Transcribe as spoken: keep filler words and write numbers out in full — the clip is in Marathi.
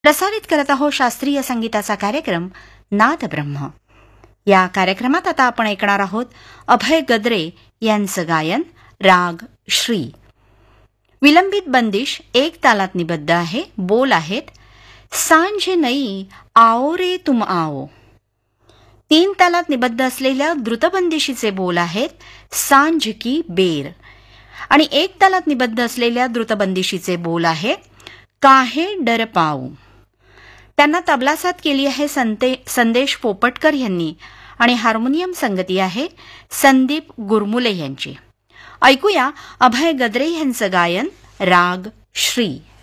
प्रसारित करत आहोत शास्त्रीय संगीताचा कार्यक्रम नाद ब्रह्म. या कार्यक्रमात आता आपण ऐकणार आहोत अभय गद्रे यांचं गायन राग श्री. विलंबित बंदिश एक तालात निबद्ध आहे. बोल आहेत सांझ नई आओ रे तुम आओ. तीन तालात निबद्ध असलेल्या द्रुतबंदिशीचे बोल आहेत सांझ की बेर. आणि एक तालात निबद्ध असलेल्या द्रुतबंदिशीचे बोल आहेत काहे डर पाऊ. त्यांना तबलासात केली आहे संते संदेश पोपटकर यांनी आणि हार्मोनियम संगती आहे संदीप गुरमुले यांची. ऐकूया अभय गद्रे यांचं गायन राग श्री.